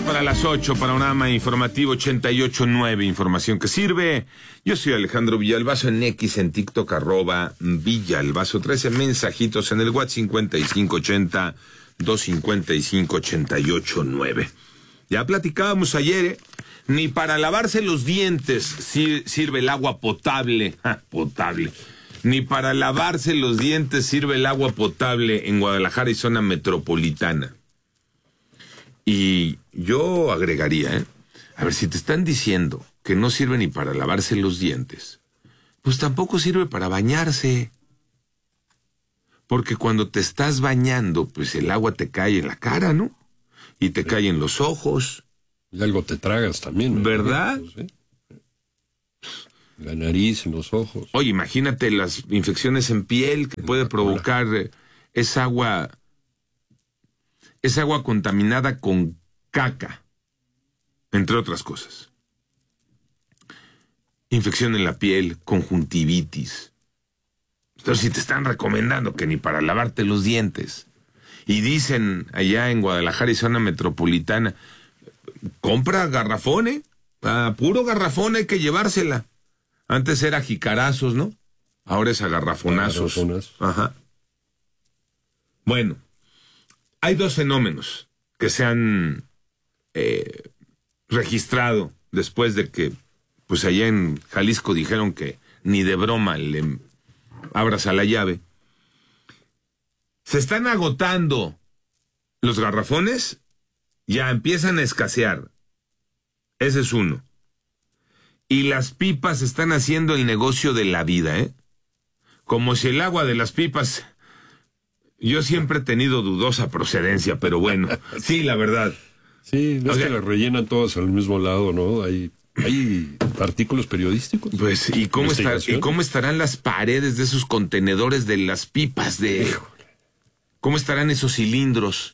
para las 8, panorama informativo 88.9, información que sirve. Yo soy Alejandro Villalbazo en X, en TikTok, @Villalbazo, 13 mensajitos en el WhatsApp 5580-255-88.9. Ya platicábamos ayer, ni para lavarse los dientes sirve el agua potable, potable. Ni para lavarse los dientes sirve el agua potable en Guadalajara y zona metropolitana. Y yo agregaría, a ver, si te están diciendo que no sirve ni para lavarse los dientes, pues tampoco sirve para bañarse. Porque cuando te estás bañando, pues el agua te cae en la cara, ¿no? Y te cae en los ojos. Y algo te tragas también, ¿no? ¿Verdad? ¿Sí? La nariz, en los ojos. Oye, imagínate las infecciones en piel que puede provocar esa agua contaminada con caca, entre otras cosas. Infección en la piel, conjuntivitis. Entonces, si te están recomendando que ni para lavarte los dientes, y dicen allá en Guadalajara y zona metropolitana, compra garrafón, puro garrafón hay que llevársela. Antes era jicarazos, ¿no? Ahora es a garrafonazos. Ajá. Bueno, hay dos fenómenos que se han registrado después de que, pues allá en Jalisco dijeron que ni de broma le abras a la llave. Se están agotando los garrafones, ya empiezan a escasear. Ese es uno. Y las pipas están haciendo el negocio de la vida, ¿eh? Como si el agua de las pipas... Yo siempre he tenido dudosa procedencia, pero bueno, sí, la verdad. Sí, no es que las rellenan todas al mismo lado, ¿no? Hay artículos periodísticos. Pues, ¿y cómo estarán las paredes de esos contenedores de las pipas ¿Cómo estarán esos cilindros?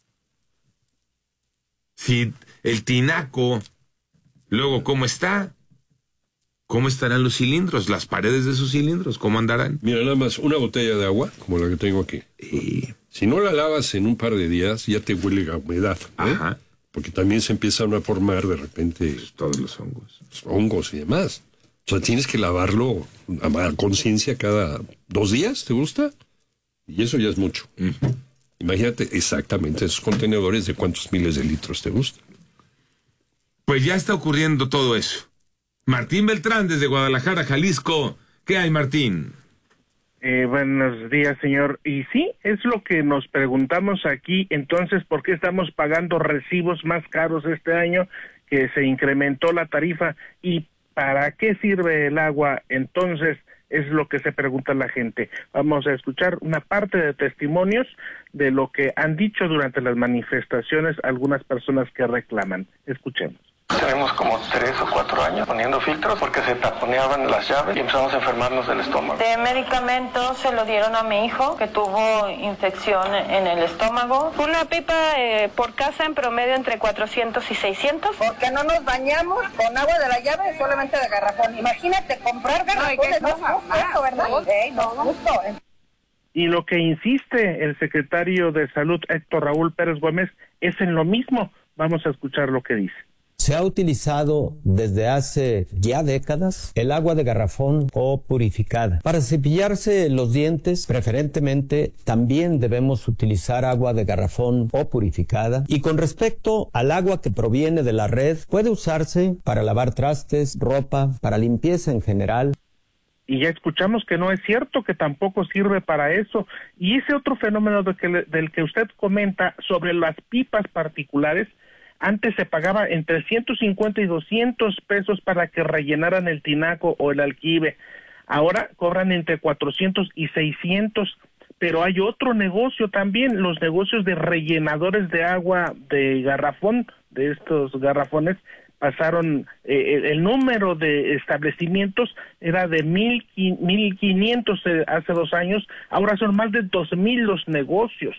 Si el tinaco, luego, ¿cómo está? ¿Cómo estarán los cilindros? Las paredes de esos cilindros, ¿cómo andarán? Mira, nada más, una botella de agua, como la que tengo aquí. Si no la lavas en un par de días, ya te huele a humedad, ¿eh? Ajá. Porque también se empiezan a formar de repente... Pues todos los hongos. Hongos y demás. O sea, tienes que lavarlo a conciencia cada 2 días, ¿te gusta? Y eso ya es mucho. Uh-huh. Imagínate exactamente esos contenedores de cuántos miles de litros te gustan. Pues ya está ocurriendo todo eso. Martín Beltrán, desde Guadalajara, Jalisco. ¿Qué hay, Martín? Buenos días, señor. Y sí, es lo que nos preguntamos aquí. Entonces, ¿por qué estamos pagando recibos más caros este año que se incrementó la tarifa? ¿Y para qué sirve el agua? Entonces, es lo que se pregunta la gente. Vamos a escuchar una parte de testimonios de lo que han dicho durante las manifestaciones algunas personas que reclaman. Escuchemos. Tenemos como 3 o 4 años poniendo filtros porque se taponeaban las llaves y empezamos a enfermarnos del estómago. De medicamento se lo dieron a mi hijo que tuvo infección en el estómago. Una pipa por casa en promedio entre 400 y 600. Porque no nos bañamos con agua de la llave, solamente de garrafón. Imagínate comprar garrafones, no es justo, ¿verdad? No justo. Y lo que insiste el secretario de Salud, Héctor Raúl Pérez Gómez, es en lo mismo. Vamos a escuchar lo que dice. Se ha utilizado desde hace ya décadas el agua de garrafón o purificada. Para cepillarse los dientes, preferentemente, también debemos utilizar agua de garrafón o purificada. Y con respecto al agua que proviene de la red, puede usarse para lavar trastes, ropa, para limpieza en general. Y ya escuchamos que no es cierto, que tampoco sirve para eso. Y ese otro fenómeno del que usted comenta sobre las pipas particulares, antes se pagaba entre 150 y 200 pesos para que rellenaran el tinaco o el alquibe. Ahora cobran entre 400 y 600, pero hay otro negocio también, los negocios de rellenadores de agua de garrafón, de estos garrafones, pasaron, el número de establecimientos era de 1,500 hace 2 años, ahora son más de 2,000 los negocios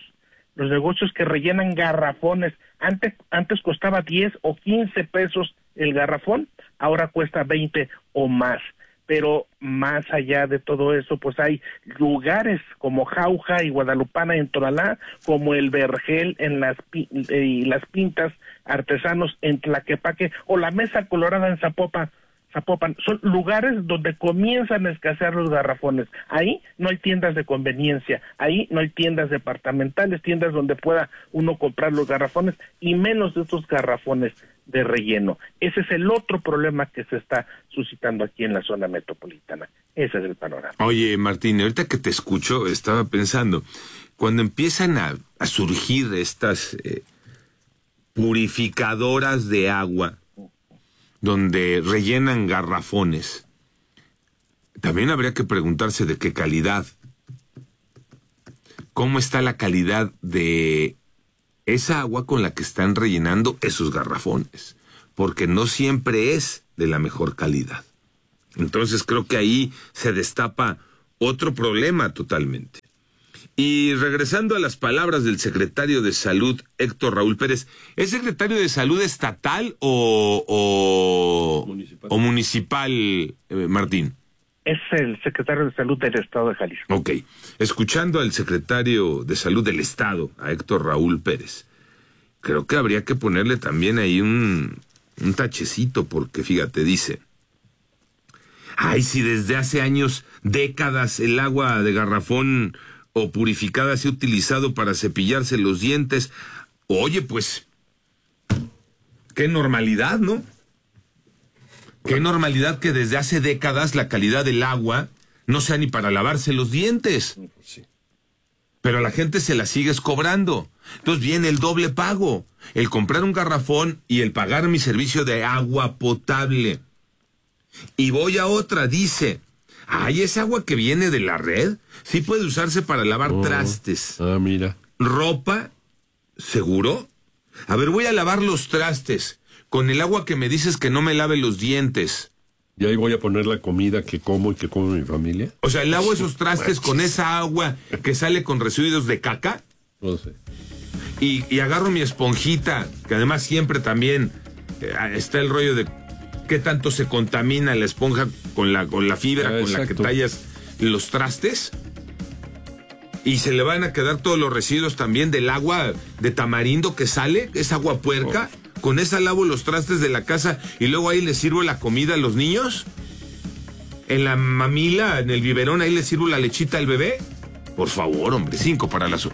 que rellenan garrafones. Antes costaba 10 o 15 pesos el garrafón, ahora cuesta 20 o más. pero más allá de todo eso, pues hay lugares como Jauja y Guadalupana en Tonalá, como el Vergel en las Pintas, artesanos en Tlaquepaque, o la Mesa Colorada en Zapopan. Son lugares donde comienzan a escasear los garrafones. Ahí no hay tiendas de conveniencia, ahí no hay tiendas departamentales, tiendas donde pueda uno comprar los garrafones, y menos de estos garrafones de relleno. Ese es el otro problema que se está suscitando aquí en la zona metropolitana. Ese es el panorama. Oye, Martín, ahorita que te escucho, estaba pensando, cuando empiezan a surgir estas purificadoras de agua, donde rellenan garrafones, también habría que preguntarse de qué calidad. ¿Cómo está la calidad de esa agua con la que están rellenando esos garrafones? Porque no siempre es de la mejor calidad. Entonces creo que ahí se destapa otro problema totalmente. Y regresando a las palabras del secretario de Salud, Héctor Raúl Pérez, ¿es secretario de Salud estatal o municipal, Martín? Es el secretario de Salud del Estado de Jalisco. Ok. Escuchando al secretario de Salud del Estado, a Héctor Raúl Pérez, creo que habría que ponerle también ahí un tachecito, porque fíjate, dice, ay, si desde hace años, décadas, el agua de garrafón o purificada se ha utilizado para cepillarse los dientes. Oye, pues, qué normalidad, ¿no? Qué normalidad que desde hace décadas la calidad del agua no sea ni para lavarse los dientes. Sí. Pero a la gente se la sigues cobrando. Entonces viene el doble pago. El comprar un garrafón y el pagar mi servicio de agua potable. Y voy a otra, dice, ay, esa agua que viene de la red sí puede usarse para lavar trastes. Ah, mira. ¿Ropa? ¿Seguro? A ver, voy a lavar los trastes con el agua que me dices que no me lave los dientes. ¿Y ahí voy a poner la comida que como y que come mi familia? O sea, ¿lavo esos trastes con esa agua que sale con residuos de caca? No sé. Y agarro mi esponjita, que además siempre también está el rollo de qué tanto se contamina la esponja con la fibra con la que tallas los trastes. Y se le van a quedar todos los residuos también del agua de tamarindo que sale, esa agua puerca. Con esa lavo los trastes de la casa y luego ahí les sirvo la comida a los niños. En la mamila, en el biberón, ahí les sirvo la lechita al bebé. Por favor, hombre, 7:55.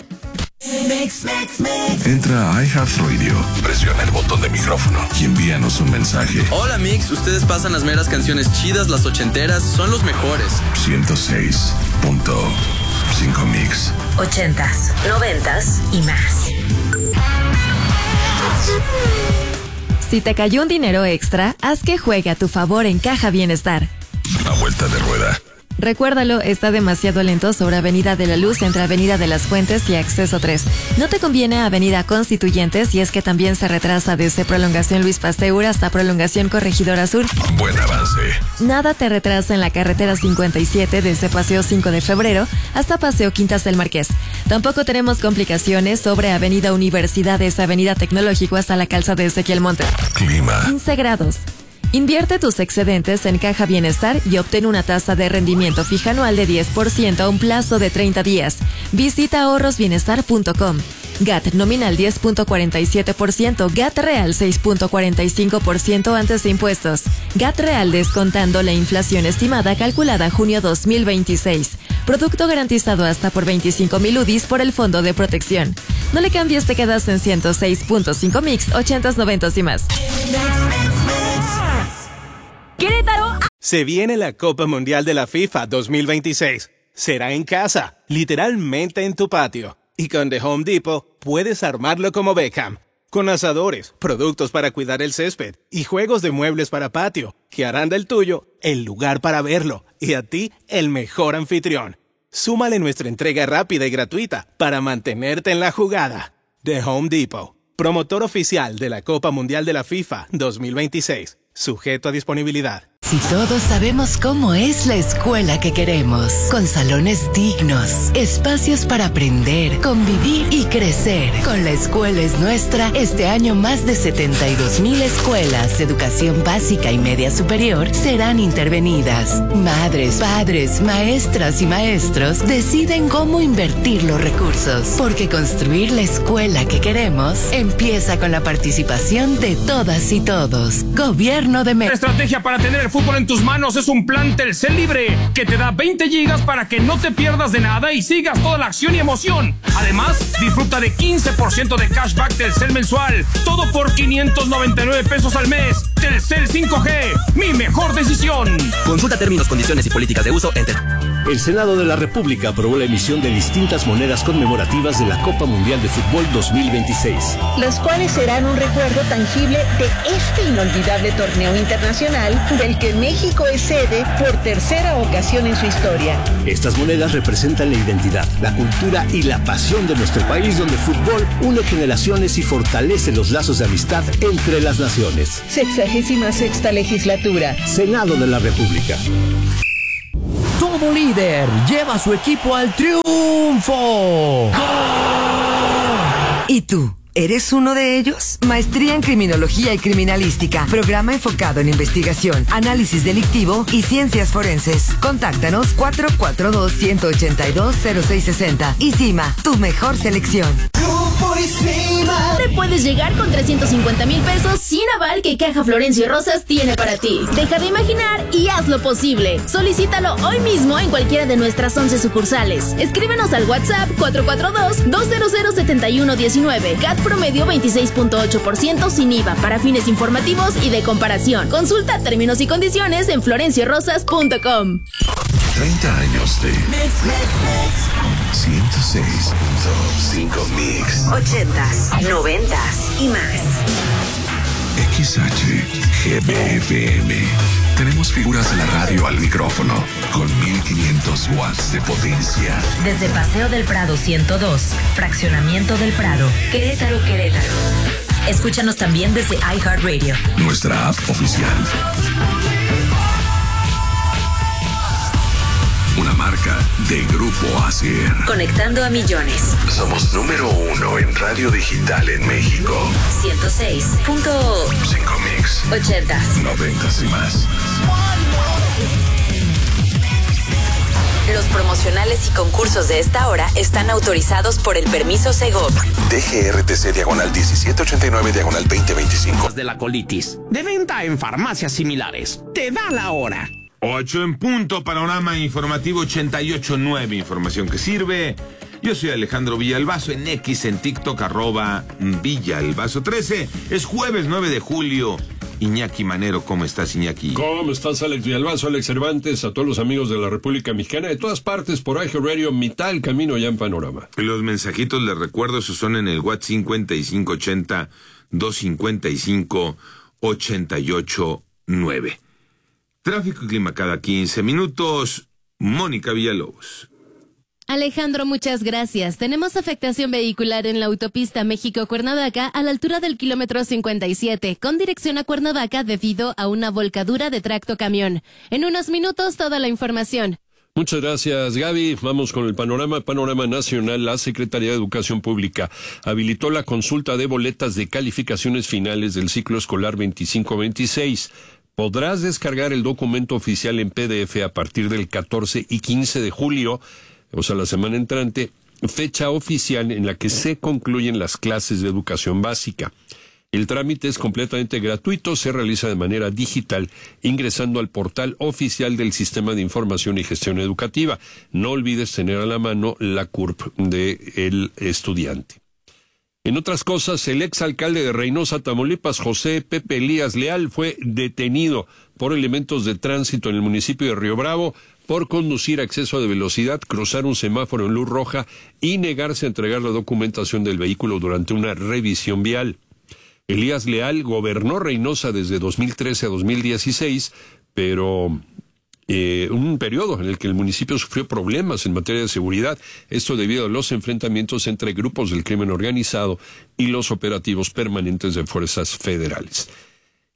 Entra a iHeartRadio, presiona el botón de micrófono y envíanos un mensaje. Hola Mix, ustedes pasan las meras canciones chidas, las ochenteras, son los mejores. 106.5 Mix. 80s, 90s y más. Si te cayó un dinero extra, haz que juegue a tu favor en Caja Bienestar. A vuelta de rueda. Recuérdalo, está demasiado lento sobre Avenida de la Luz entre Avenida de las Fuentes y Acceso 3. No te conviene Avenida Constituyentes y es que también se retrasa desde Prolongación Luis Pasteur hasta Prolongación Corregidora Sur. Buen avance. Nada te retrasa en la carretera 57 desde Paseo 5 de Febrero hasta Paseo Quintas del Marqués. Tampoco tenemos complicaciones sobre Avenida Universidad desde Avenida Tecnológico hasta la calzada de Ezequiel Montes. Clima. 15 grados. Invierte tus excedentes en Caja Bienestar y obtén una tasa de rendimiento fija anual de 10% a un plazo de 30 días. Visita ahorrosbienestar.com. GAT nominal 10.47%, GAT real 6.45% antes de impuestos. GAT real descontando la inflación estimada calculada junio 2026. Producto garantizado hasta por 25,000 UDIs por el Fondo de Protección. No le cambies, te quedas en 106.5 Mix, 80s, 90s y más. ¡Querétaro! Se viene la Copa Mundial de la FIFA 2026. Será en casa, literalmente en tu patio. Y con The Home Depot puedes armarlo como Beckham. Con asadores, productos para cuidar el césped y juegos de muebles para patio, que harán del tuyo el lugar para verlo y a ti el mejor anfitrión. Súmale nuestra entrega rápida y gratuita para mantenerte en la jugada. The Home Depot, promotor oficial de la Copa Mundial de la FIFA 2026. Sujeto a disponibilidad. Si todos sabemos cómo es la escuela que queremos, con salones dignos, espacios para aprender, convivir y crecer. Con La Escuela es Nuestra, este año más de 72,000 escuelas de educación básica y media superior serán intervenidas. Madres, padres, maestras y maestros deciden cómo invertir los recursos, porque construir la escuela que queremos empieza con la participación de todas y todos. Gobierno de México. La estrategia para tener el fútbol en tus manos es un plan Telcel Libre que te da 20 gigas para que no te pierdas de nada y sigas toda la acción y emoción. Además, disfruta de 15% de cashback Telcel mensual. Todo por 599 pesos al mes. Telcel 5G, mi mejor decisión. Consulta términos, condiciones y políticas de uso en El Senado de la República aprobó la emisión de distintas monedas conmemorativas de la Copa Mundial de Fútbol 2026. Las cuales serán un recuerdo tangible de este inolvidable torneo internacional del que México es sede por tercera ocasión en su historia. Estas monedas representan la identidad, la cultura y la pasión de nuestro país, donde el fútbol une generaciones y fortalece los lazos de amistad entre las naciones. 66ª legislatura. Senado de la República. Todo líder lleva a su equipo al triunfo. ¡Gol! ¿Y tú? ¿Eres uno de ellos? Maestría en Criminología y Criminalística. Programa enfocado en investigación, análisis delictivo y ciencias forenses. Contáctanos 442-182-0660. ICIMA, tu mejor selección. Te puedes llegar con 350,000 pesos sin aval que Caja Florencio Rosas tiene para ti. Deja de imaginar y haz lo posible. Solicítalo hoy mismo en cualquiera de nuestras 11 sucursales. Escríbenos al WhatsApp 442-200-7119. CAT promedio 26.8% sin IVA para fines informativos y de comparación. Consulta términos y condiciones en florenciorosas.com. 30 años de 106.5 Mix. 80s, 90s y más. XHGBFM. Tenemos figuras de la radio al micrófono con 1500 watts de potencia. Desde Paseo del Prado 102, Fraccionamiento del Prado, Querétaro. Escúchanos también desde iHeartRadio. Nuestra app oficial. Una marca de Grupo ASIR. Conectando a millones. Somos número 1 en radio digital en México. 106.5 Mix. 80s, 90s y más. Los promocionales y concursos de esta hora están autorizados por el permiso Segov. DGRTC/1789/2025. De la colitis. De venta en farmacias similares. Te da la hora. 8 en punto, panorama informativo 88.9, información que sirve. Yo soy Alejandro Villalbazo, en X, en TikTok, @Villalbazo13. Es jueves 9 de julio. Iñaki Manero, ¿cómo estás, Iñaki? ¿Cómo estás, Alex Villalbazo, Alex Cervantes, a todos los amigos de la República Mexicana, de todas partes, por iHeartRadio, mitad del camino ya en Panorama? Los mensajitos, les recuerdo, esos son en el WhatsApp 5580-255-889. Tráfico y clima cada 15 minutos. Mónica Villalobos. Alejandro, muchas gracias. Tenemos afectación vehicular en la autopista México-Cuernavaca a la altura del kilómetro 57, con dirección a Cuernavaca debido a una volcadura de tracto camión. En unos minutos, toda la información. Muchas gracias, Gaby. Vamos con el panorama nacional. La Secretaría de Educación Pública habilitó la consulta de boletas de calificaciones finales del ciclo escolar 25-26. Podrás descargar el documento oficial en PDF a partir del 14 y 15 de julio, o sea, la semana entrante, fecha oficial en la que se concluyen las clases de educación básica. El trámite es completamente gratuito, se realiza de manera digital, ingresando al portal oficial del Sistema de Información y Gestión Educativa. No olvides tener a la mano la CURP del estudiante. En otras cosas, el exalcalde de Reynosa, Tamaulipas, José Pepe Elías Leal, fue detenido por elementos de tránsito en el municipio de Río Bravo por conducir a exceso de velocidad, cruzar un semáforo en luz roja y negarse a entregar la documentación del vehículo durante una revisión vial. Elías Leal gobernó Reynosa desde 2013 a 2016, pero un periodo en el que el municipio sufrió problemas en materia de seguridad, esto debido a los enfrentamientos entre grupos del crimen organizado y los operativos permanentes de fuerzas federales.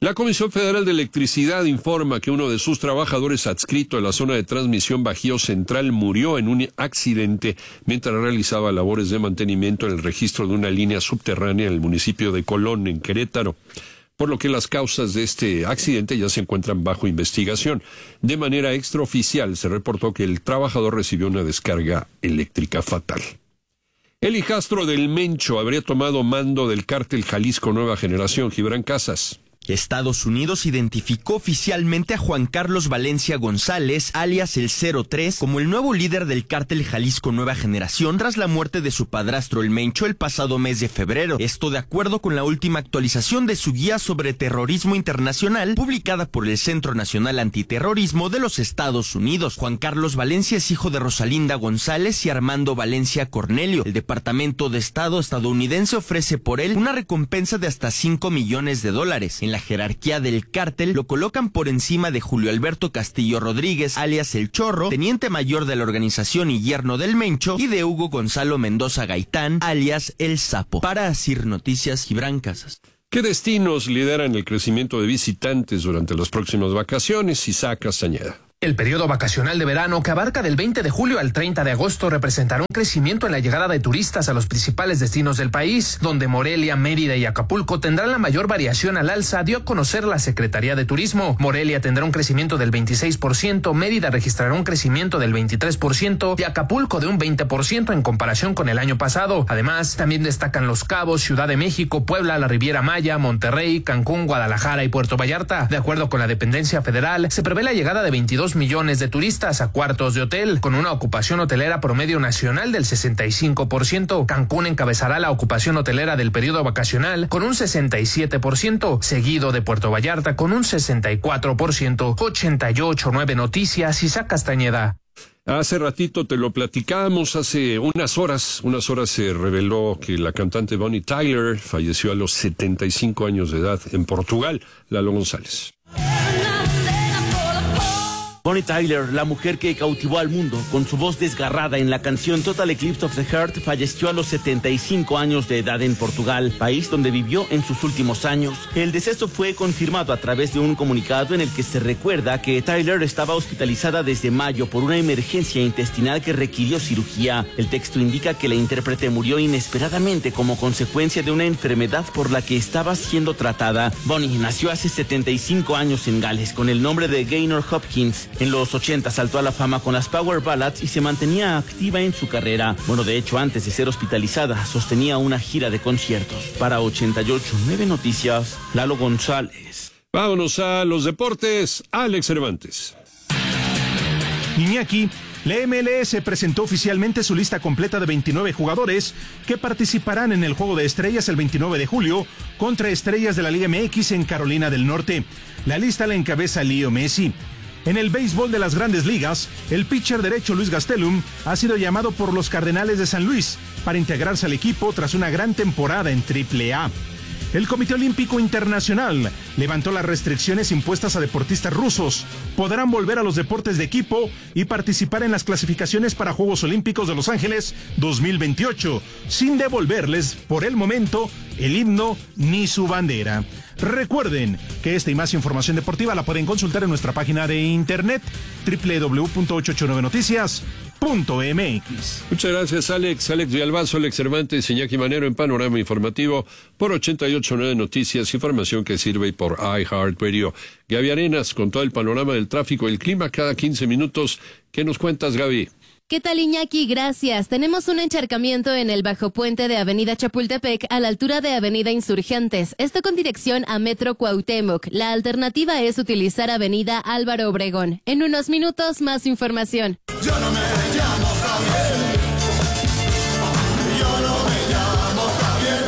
La Comisión Federal de Electricidad informa que uno de sus trabajadores adscrito a la zona de transmisión Bajío Central murió en un accidente mientras realizaba labores de mantenimiento en el registro de una línea subterránea en el municipio de Colón, en Querétaro, por lo que las causas de este accidente ya se encuentran bajo investigación. De manera extraoficial se reportó que el trabajador recibió una descarga eléctrica fatal. El hijastro del Mencho habría tomado mando del cártel Jalisco Nueva Generación, Gibran Casas. Estados Unidos identificó oficialmente a Juan Carlos Valencia González, alias el 03, como el nuevo líder del cártel Jalisco Nueva Generación tras la muerte de su padrastro el Mencho el pasado mes de febrero. Esto de acuerdo con la última actualización de su guía sobre terrorismo internacional, publicada por el Centro Nacional Antiterrorismo de los Estados Unidos. Juan Carlos Valencia es hijo de Rosalinda González y Armando Valencia Cornelio. El Departamento de Estado estadounidense ofrece por él una recompensa de hasta $5 millones. En la jerarquía del cártel lo colocan por encima de Julio Alberto Castillo Rodríguez, alias El Chorro, teniente mayor de la organización y yerno del Mencho, y de Hugo Gonzalo Mendoza Gaitán, alias El Sapo. Para Asir Noticias, Gibran Casas. ¿Qué destinos lideran el crecimiento de visitantes durante las próximas vacaciones? Isaac Castañeda. El periodo vacacional de verano, que abarca del 20 de julio al 30 de agosto, representará un crecimiento en la llegada de turistas a los principales destinos del país, donde Morelia, Mérida y Acapulco tendrán la mayor variación al alza, dio a conocer la Secretaría de Turismo. Morelia tendrá un crecimiento del 26%, Mérida registrará un crecimiento del 23% y Acapulco de un 20% en comparación con el año pasado. Además, también destacan Los Cabos, Ciudad de México, Puebla, la Riviera Maya, Monterrey, Cancún, Guadalajara y Puerto Vallarta. De acuerdo con la dependencia federal, se prevé la llegada de 22 millones de turistas a cuartos de hotel, con una ocupación hotelera promedio nacional del 65%. Cancún encabezará la ocupación hotelera del periodo vacacional con un 67%, seguido de Puerto Vallarta con un 64%. 88.9 Noticias, Isaac Castañeda. Hace ratito te lo platicábamos, hace unas horas se reveló que la cantante Bonnie Tyler falleció a los 75 años de edad en Portugal. Lalo González. Bonnie Tyler, la mujer que cautivó al mundo con su voz desgarrada en la canción Total Eclipse of the Heart, falleció a los 75 años de edad en Portugal, país donde vivió en sus últimos años. El deceso fue confirmado a través de un comunicado en el que se recuerda que Tyler estaba hospitalizada desde mayo por una emergencia intestinal que requirió cirugía. El texto indica que la intérprete murió inesperadamente como consecuencia de una enfermedad por la que estaba siendo tratada. Bonnie nació hace 75 años en Gales con el nombre de Gaynor Hopkins. En los 80 saltó a la fama con las Power Ballads y se mantenía activa en su carrera. Bueno, de hecho, antes de ser hospitalizada, sostenía una gira de conciertos. Para 88.9 Noticias, Lalo González. Vámonos a los deportes. Alex Cervantes. Iñaki, la MLS presentó oficialmente su lista completa de 29 jugadores que participarán en el Juego de Estrellas el 29 de julio contra Estrellas de la Liga MX en Carolina del Norte. La lista la encabeza Leo Messi. En el béisbol de las Grandes Ligas, el pitcher derecho Luis Gastelum ha sido llamado por los Cardenales de San Luis para integrarse al equipo tras una gran temporada en AAA. El Comité Olímpico Internacional levantó las restricciones impuestas a deportistas rusos. Podrán volver a los deportes de equipo y participar en las clasificaciones para Juegos Olímpicos de Los Ángeles 2028, sin devolverles, por el momento, el himno ni su bandera. Recuerden que esta y más información deportiva la pueden consultar en nuestra página de internet www.889noticias.mx. Muchas gracias, Alex Villalbazo, Alex Cervantes, Iñaki Manero en Panorama Informativo por 88.9 Noticias, información que sirve por iHeartRadio. Gaby Arenas con todo el panorama del tráfico y el clima cada 15 minutos. ¿Qué nos cuentas, Gaby? ¿Qué tal, Iñaki? Gracias. Tenemos un encharcamiento en el bajo puente de Avenida Chapultepec a la altura de Avenida Insurgentes. Esto con dirección a Metro Cuauhtémoc. La alternativa es utilizar Avenida Álvaro Obregón. En unos minutos, más información. Yo no me llamo Javier. Yo no me llamo Javier.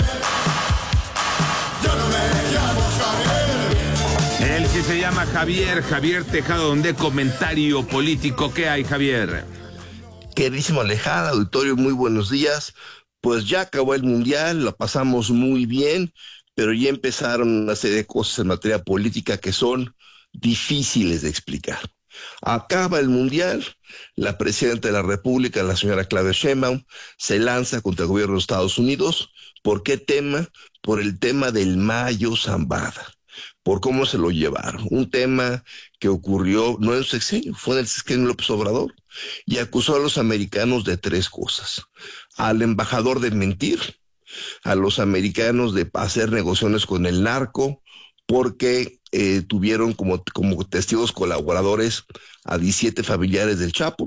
Yo no me llamo Javier. Él sí se llama Javier Tejado, donde comentario político. ¿Qué hay, Javier? Queridísimo Alejandro, auditorio, muy buenos días. Pues ya acabó el Mundial, lo pasamos muy bien, pero ya empezaron una serie de cosas en materia política que son difíciles de explicar. Acaba el Mundial, la presidenta de la República, la señora Claudia Sheinbaum, se lanza contra el gobierno de Estados Unidos. ¿Por qué tema? Por el tema del Mayo Zambada. por cómo se lo llevaron. Un tema que ocurrió no en el sexenio, fue en el sexenio López Obrador, y acusó a los americanos de 3 cosas. Al embajador de mentir, a los americanos de hacer negociaciones con el narco, porque tuvieron como testigos colaboradores a 17 familiares del Chapo,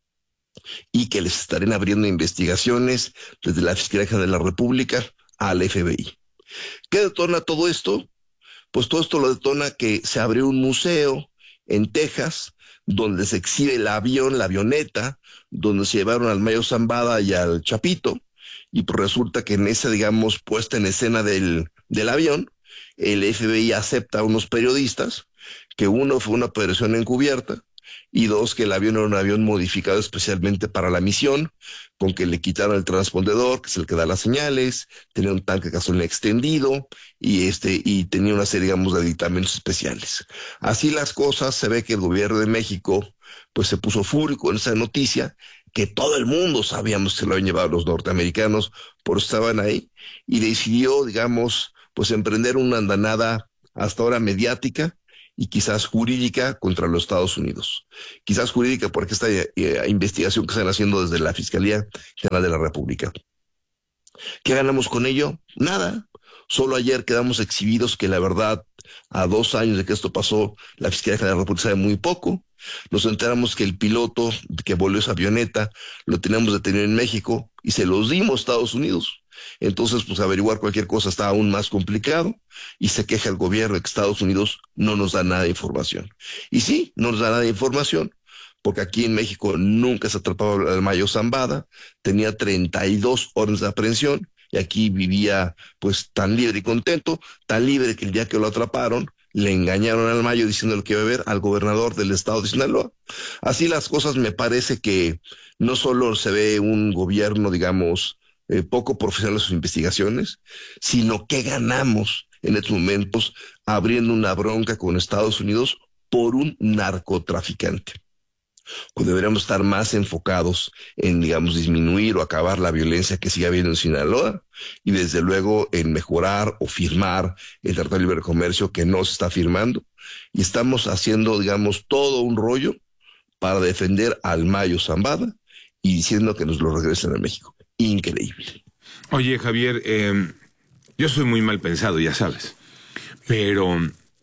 y que les estarán abriendo investigaciones desde la Fiscalía General de la República al FBI. ¿Qué detona todo esto? Pues todo esto lo detona que se abrió un museo en Texas donde se exhibe el avión, la avioneta, donde se llevaron al Mayo Zambada y al Chapito, y pues resulta que en esa, digamos, puesta en escena del avión, el FBI acepta a unos periodistas, que uno fue una operación encubierta, y 2, que el avión era un avión modificado especialmente para la misión, con que le quitaron el transpondedor, que es el que da las señales, tenía un tanque de gasolina extendido, y tenía una serie, digamos, de aditamentos especiales. Así las cosas, se ve que el gobierno de México, pues se puso fúrico en esa noticia, que todo el mundo sabíamos que lo habían llevado los norteamericanos, por eso estaban ahí, y decidió, digamos, pues emprender una andanada hasta ahora mediática, y quizás jurídica contra los Estados Unidos. Quizás jurídica porque esta investigación que están haciendo desde la Fiscalía General de la República. ¿Qué ganamos con ello? Nada. Solo ayer quedamos exhibidos que la verdad, a 2 años de que esto pasó, la Fiscalía General de la República sabe muy poco. Nos enteramos que el piloto que voló esa avioneta lo teníamos detenido en México y se los dimos a Estados Unidos. Entonces, pues averiguar cualquier cosa está aún más complicado, y se queja el gobierno de que Estados Unidos no nos da nada de información. Y sí, no nos da nada de información, porque aquí en México nunca se atrapaba al Mayo Zambada, tenía 32 órdenes de aprehensión, y aquí vivía pues tan libre y contento, tan libre que el día que lo atraparon, le engañaron al Mayo diciendo que iba a ver al gobernador del estado de Sinaloa. Así las cosas, me parece que no solo se ve un gobierno, digamos, poco profesional en sus investigaciones, sino que ganamos en estos momentos abriendo una bronca con Estados Unidos por un narcotraficante. Pues deberíamos estar más enfocados en, digamos, disminuir o acabar la violencia que sigue habiendo en Sinaloa, y desde luego en mejorar o firmar el Tratado de Libre Comercio que no se está firmando, y estamos haciendo, digamos, todo un rollo para defender al Mayo Zambada y diciendo que nos lo regresen a México. Increíble. Oye, Javier, yo soy muy mal pensado, ya sabes, pero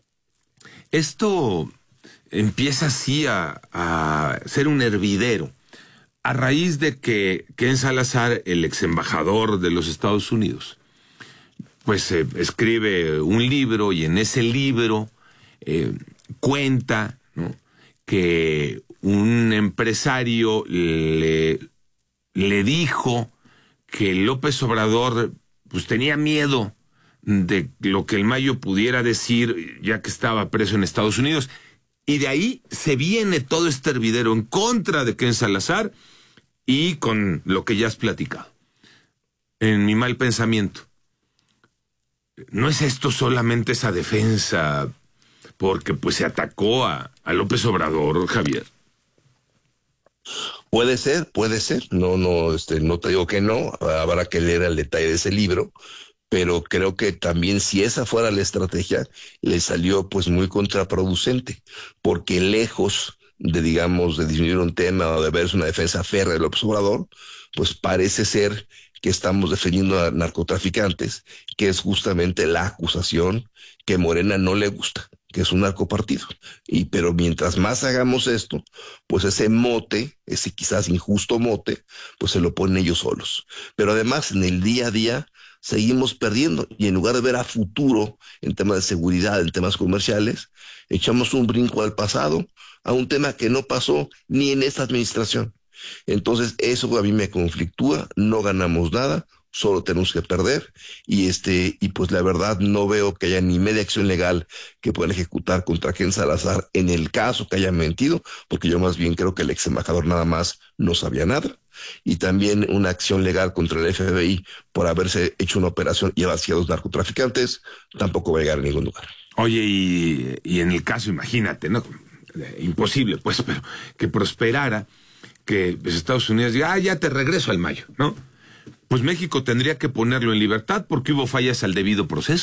esto empieza así a ser un hervidero a raíz de que Ken Salazar, el ex embajador de los Estados Unidos, pues escribe un libro, y en ese libro cuenta, ¿no?, que un empresario le dijo que López Obrador pues tenía miedo de lo que el Mayo pudiera decir, ya que estaba preso en Estados Unidos. Y de ahí se viene todo este hervidero en contra de Ken Salazar, y con lo que ya has platicado. En mi mal pensamiento, ¿no es esto solamente esa defensa porque pues se atacó a López Obrador, Javier? Puede ser. No te digo que no. Habrá que leer el detalle de ese libro, pero creo que también, si esa fuera la estrategia, le salió pues muy contraproducente, porque lejos de, digamos, de disminuir un tema o de verse una defensa férrea de López Obrador, pues parece ser que estamos defendiendo a narcotraficantes, que es justamente la acusación que Morena no le gusta, que es un narcopartido. Pero mientras más hagamos esto, pues ese mote, ese quizás injusto mote, pues se lo ponen ellos solos. Pero además, en el día a día seguimos perdiendo, y en lugar de ver a futuro en temas de seguridad, en temas comerciales, echamos un brinco al pasado, a un tema que no pasó ni en esta administración. Entonces eso a mí me conflictúa, no ganamos nada, solo tenemos que perder, y pues la verdad no veo que haya ni media acción legal que puedan ejecutar contra Ken Salazar en el caso que haya mentido, porque yo más bien creo que el ex embajador nada más no sabía nada, y también una acción legal contra el FBI por haberse hecho una operación y hacia los narcotraficantes tampoco va a llegar a ningún lugar. Oye, y en el caso, imagínate, ¿no? Imposible, pues, pero que prosperara, que Estados Unidos diga, ya te regreso al Mayo, ¿no? Pues México tendría que ponerlo en libertad porque hubo fallas al debido proceso.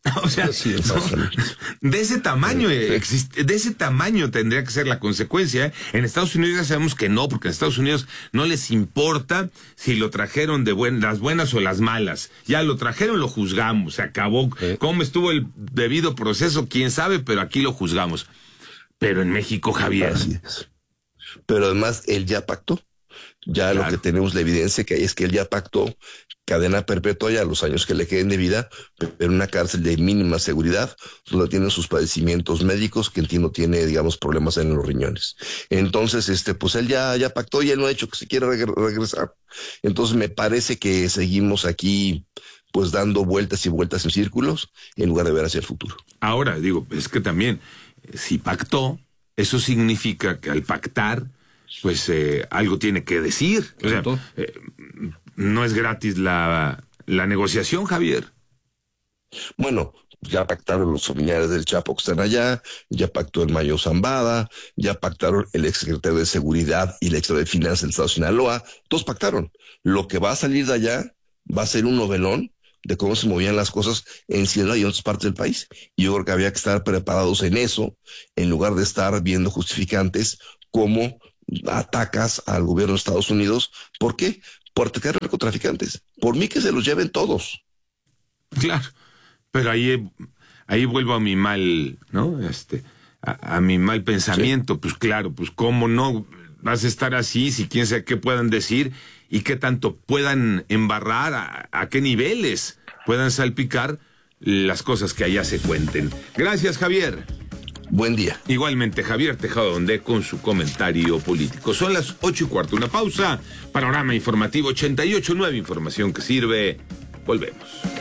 O sea, de ese tamaño de ese tamaño tendría que ser la consecuencia. En Estados Unidos ya sabemos que no, porque en Estados Unidos no les importa si lo trajeron de las buenas o las malas. Ya lo trajeron, lo juzgamos, se acabó. ¿Cómo estuvo el debido proceso? Quién sabe, pero aquí lo juzgamos. Pero en México, Javier. Así es. Pero además, él ya pactó. Ya claro. Lo que tenemos la evidencia que hay es que él ya pactó cadena perpetua ya los años que le queden de vida, pero en una cárcel de mínima seguridad, donde tiene sus padecimientos médicos, que entiendo tiene, digamos, problemas en los riñones. Entonces, pues él ya pactó y él no ha dicho que se quiere regresar. Entonces me parece que seguimos aquí, pues dando vueltas y vueltas en círculos, en lugar de ver hacia el futuro. Ahora, digo, es que también, si pactó, eso significa que al pactar, pues algo tiene que decir. O sea, no es gratis la negociación, Javier. Bueno, ya pactaron los familiares del Chapo que están allá, ya pactó el Mayo Zambada, ya pactaron el exsecretario de Seguridad y el exsecretario de Finanzas del Estado de Sinaloa, todos pactaron. Lo que va a salir de allá va a ser un novelón de cómo se movían las cosas en Sinaloa y en otras partes del país. Y yo creo que había que estar preparados en eso, en lugar de estar viendo justificantes como atacas al gobierno de Estados Unidos. ¿Por qué? Por atacar narcotraficantes. Por mí que se los lleven todos. Claro, pero ahí vuelvo a mi mal, ¿no? A mi mal pensamiento. Sí. Pues claro, pues cómo no vas a estar así si quién sabe qué puedan decir y qué tanto puedan embarrar, a qué niveles puedan salpicar las cosas que allá se cuenten. Gracias, Javier. Buen día. Igualmente, Javier Tejado Ondé con su comentario político. Son las 8:15, una pausa. Panorama informativo 88.9, información que sirve. Volvemos.